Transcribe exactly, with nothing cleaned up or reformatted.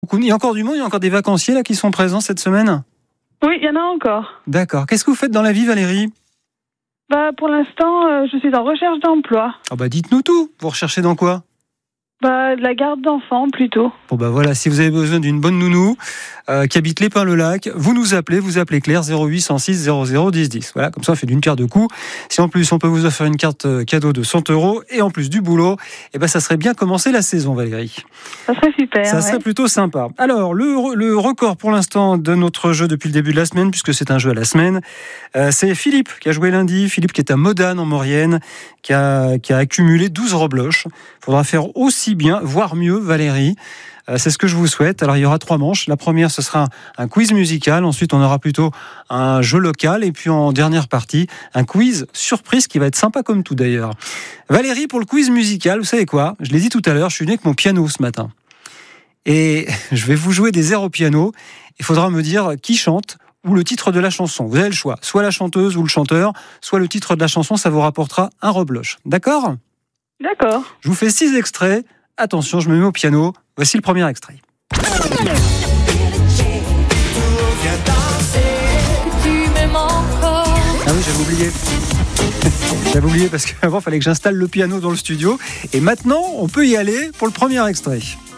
Il y a encore du monde, il y a encore des vacanciers là qui sont présents cette semaine ? Oui, il y en a encore. D'accord. Qu'est-ce que vous faites dans la vie, Valérie ? Bah, pour l'instant, euh, je suis en recherche d'emploi. Ah bah dites-nous tout. Vous recherchez dans quoi ? Bah, de la garde d'enfants, plutôt. Bon bah voilà, si vous avez besoin d'une bonne nounou euh, qui habite l'Épin-le-Lac, vous nous appelez, vous appelez Claire zéro huit cent six zéro zéro dix dix. Voilà, comme ça on fait d'une pierre deux coups. Si en plus on peut vous offrir une carte cadeau de cent euros et en plus du boulot, eh ben ça serait bien commencer la saison, Valérie. Ça serait super. Ça ouais. serait plutôt sympa. Alors le, le record pour l'instant de notre jeu depuis le début de la semaine, puisque c'est un jeu à la semaine, euh, c'est Philippe qui a joué lundi. Philippe qui est à Modane en Maurienne, qui a, qui a accumulé douze rebloches. Il faudra faire aussi bien, voire mieux, Valérie. Euh, c'est ce que je vous souhaite. Alors il y aura trois manches. La première, ce sera un, un quiz musical. Ensuite, on aura plutôt un jeu local. Et puis en dernière partie, un quiz surprise qui va être sympa comme tout d'ailleurs. Valérie, pour le quiz musical, vous savez quoi ? Je l'ai dit tout à l'heure, je suis venu avec mon piano ce matin. Et je vais vous jouer des airs au piano. Il faudra me dire qui chante ou le titre de la chanson. Vous avez le choix. Soit la chanteuse ou le chanteur, soit le titre de la chanson. Ça vous rapportera un rebloche. D'accord ? D'accord. Je vous fais six extraits. Attention, je me mets au piano. Voici le premier extrait. Ah oui, j'avais oublié. J'avais oublié parce qu'avant, il fallait que j'installe le piano dans le studio. Et maintenant, on peut y aller pour le premier extrait.